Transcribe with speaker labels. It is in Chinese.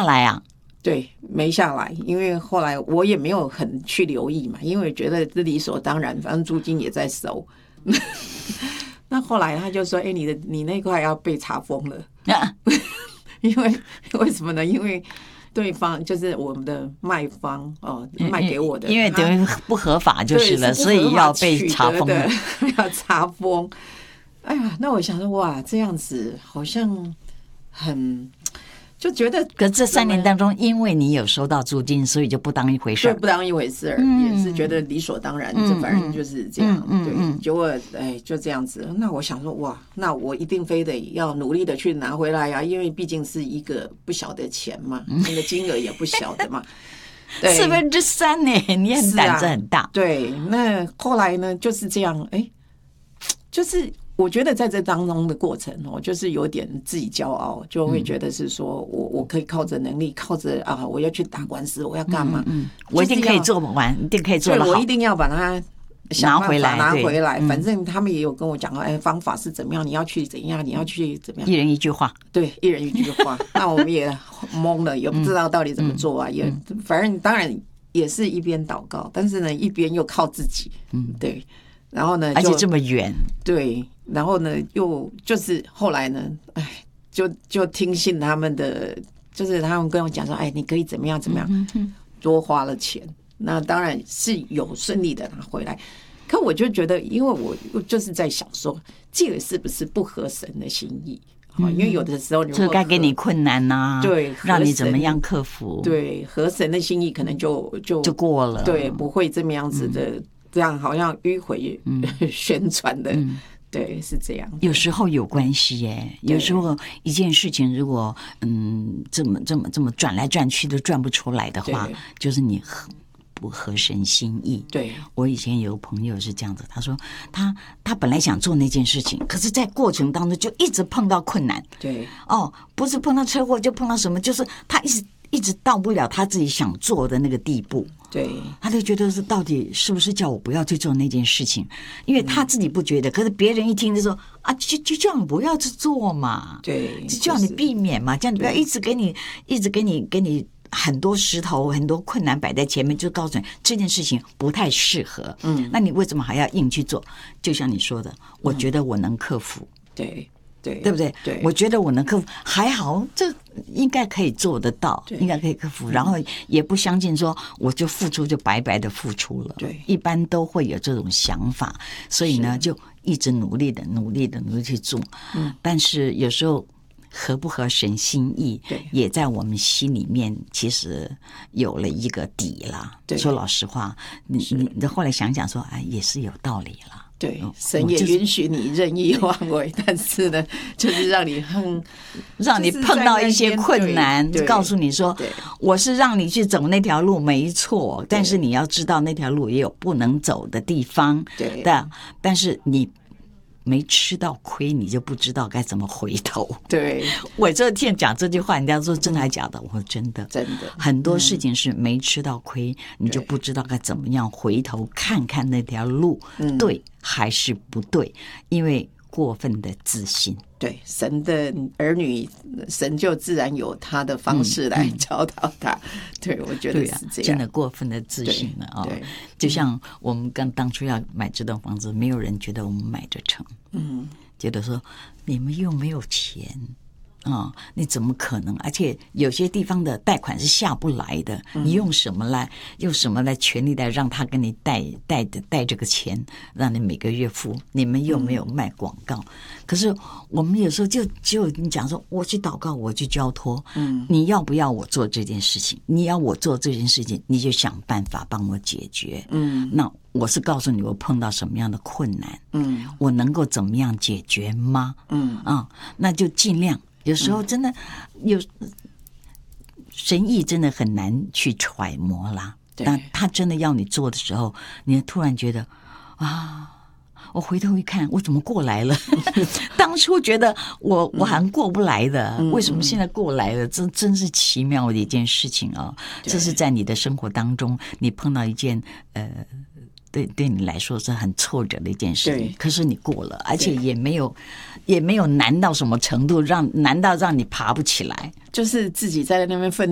Speaker 1: 下来啊？
Speaker 2: 对，没下来，因为后来我也没有很去留意嘛，因为觉得这理所当然，反正租金也在收。那后来他就说：“哎，你那块要被查封了。”因为什么呢？因为对方就是我们的卖方卖给我的，
Speaker 1: 因为等于不合法就是了，所以要被查封了，
Speaker 2: 要查封。哎呀，那我想说，哇，这样子好像很。就觉得，
Speaker 1: 可这3年当中，因为你有收到租金，所以就不当一回事，
Speaker 2: 对，不当一回事，也是觉得理所当然，这反正就是这样，对。结果就这样子。那我想说，哇，那我一定非得要努力的去拿回来呀，因为毕竟是一个不小的钱嘛，那个金额也不小的嘛。
Speaker 1: 3%呢，你很胆子很大。
Speaker 2: 对，那后来呢就是这样，就是。我觉得在这当中的过程就是有点自己骄傲，就会觉得是说我可以靠着能力，靠着我要去打官司，我要干嘛？
Speaker 1: 我一定可以做完，一定可以做得好。
Speaker 2: 我一定要把它
Speaker 1: 拿回
Speaker 2: 来。反正他们也有跟我讲方法是怎么样，你要去怎样，你要去怎么样。
Speaker 1: 一人一句话，
Speaker 2: 对，一人一句话。那我们也懵了，也不知道到底怎么做啊。也反正当然也是一边祷告，但是呢一边又靠自己。对。然后呢，
Speaker 1: 而且这么远，
Speaker 2: 对。然后呢，又就是后来呢，就听信他们的，就是他们跟我讲说，你可以怎么样怎么样，多花了钱，那当然是有顺利的拿回来。可我就觉得，因为我就是在想说，这个是不是不合神的心意？因为有的时候
Speaker 1: 这该给你困难呐，
Speaker 2: 对，
Speaker 1: 让你怎么样克服？
Speaker 2: 对，合神的心意可能就
Speaker 1: 过了，
Speaker 2: 对，不会这么样子的，这样好像迂回宣传的。对，是这样。
Speaker 1: 有时候有关系耶，有时候一件事情如果这么转来转去都转不出来的话，就是你不合神心意。
Speaker 2: 对，
Speaker 1: 我以前有个朋友是这样子，他说他本来想做那件事情，可是在过程当中就一直碰到困难。
Speaker 2: 对，
Speaker 1: 不是碰到车祸就碰到什么，就是他一直到不了他自己想做的那个地步。
Speaker 2: 对，他
Speaker 1: 就觉得是到底是不是叫我不要去做那件事情，因为他自己不觉得，可是别人一听就说就叫你不要去做嘛，
Speaker 2: 对，
Speaker 1: 就叫你避免嘛，叫你不要一直给你很多石头很多困难摆在前面，就告诉你这件事情不太适合，那你为什么还要硬去做？就像你说的，我觉得我能克服，对不对？
Speaker 2: 对，
Speaker 1: 我觉得我能克服，还好，这应该可以做得到，应该可以克服。然后也不相信说我就付出就白白的付出了，
Speaker 2: 对，
Speaker 1: 一般都会有这种想法，所以呢，就一直努力的去做。但是有时候合不合神心意，也在我们心里面其实有了一个底啦。说老实话，你后来想想说，也是有道理了。
Speaker 2: 对，神也允许你任意妄为，但是呢，就是让你
Speaker 1: 碰到一些困难，告诉你说，我是让你去走那条路没错，但是你要知道那条路也有不能走的地方，但是你没吃到亏，你就不知道该怎么回头。
Speaker 2: 对，
Speaker 1: 我这天讲这句话，人家说真的还假的？我说真的，很多事情是没吃到亏，你就不知道该怎么样回头看看那条路对还是不对，因为过分的自信。
Speaker 2: 对，神的儿女，神就自然有他的方式来教导他。对，我觉得是这样。
Speaker 1: 真的过分的自信了啊！就像我们当初要买这栋房子，没有人觉得我们买得成，觉得说你们又没有钱。你怎么可能？而且有些地方的贷款是下不来的，你用什么来权利来让他跟你贷这个钱，让你每个月付？你们又没有卖广告，可是我们有时候就你讲说，我去祷告，我去交托，你要不要我做这件事情？你要我做这件事情，你就想办法帮我解决。那我是告诉你我碰到什么样的困难，我能够怎么样解决吗？那就尽量。有时候真的有神意，真的很难去揣摩啦。但他真的要你做的时候，你突然觉得我回头一看，我怎么过来了？当初觉得我好像过不来的，为什么现在过来了？这真是奇妙的一件事情啊！这是在你的生活当中，你碰到一件对你来说是很挫折的一件事情，可是你过了，而且也没有难到什么程度，难到让你爬不起来，
Speaker 2: 就是自己在那边奋